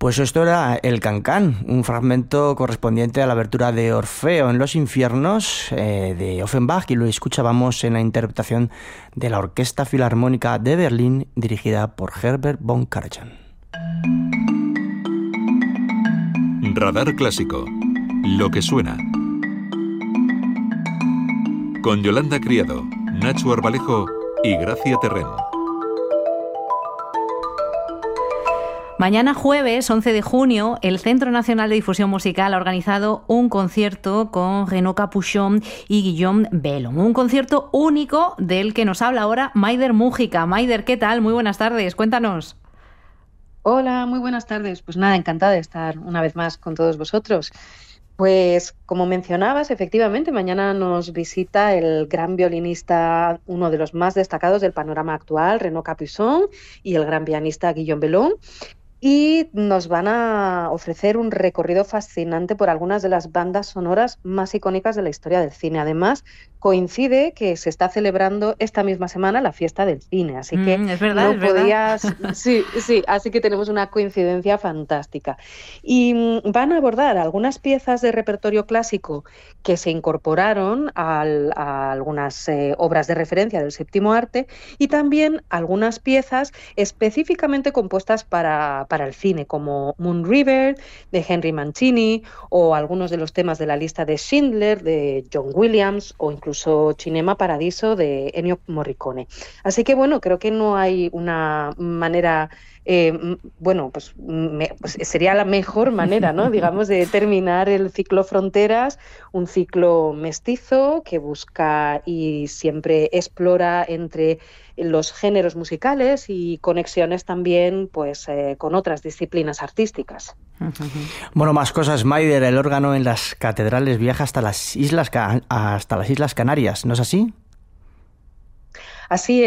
Pues esto era el Cancán, un fragmento correspondiente a la abertura de Orfeo en los infiernos de Offenbach, y lo escuchábamos en la interpretación de la Orquesta Filarmónica de Berlín dirigida por Herbert von Karajan. Radar Clásico. Lo que suena. Con Yolanda Criado, Nacho Arbalejo y Gracia Terrén. Mañana jueves 11 de junio, el Centro Nacional de Difusión Musical ha organizado un concierto con Renaud Capuchon y Guillaume Bellon. Un concierto único del que nos habla ahora Maider Múgica. Maider, ¿qué tal? Muy buenas tardes, cuéntanos. Hola, muy buenas tardes. Pues nada, encantada de estar una vez más con todos vosotros. Pues como mencionabas, efectivamente, mañana nos visita el gran violinista, uno de los más destacados del panorama actual, Renaud Capuchon, y el gran pianista Guillaume Bellon. Y nos van a ofrecer un recorrido fascinante por algunas de las bandas sonoras más icónicas de la historia del cine. Además, coincide que se está celebrando esta misma semana la fiesta del cine, así que es verdad, no podías... Sí, así que tenemos una coincidencia fantástica. Y van a abordar algunas piezas de repertorio clásico que se incorporaron a algunas obras de referencia del séptimo arte, y también algunas piezas específicamente compuestas para el cine, como Moon River, de Henry Mancini, o algunos de los temas de la lista de Schindler, de John Williams, o incluso Cinema Paradiso, de Ennio Morricone. Así que, bueno, creo que no hay una manera... pues sería la mejor manera, ¿no? Digamos, de terminar el ciclo Fronteras, un ciclo mestizo que busca y siempre explora entre los géneros musicales y conexiones también, pues, con otras disciplinas artísticas. Bueno, más cosas, Maider. El órgano en las catedrales viaja hasta las Islas Canarias, ¿no es así? Así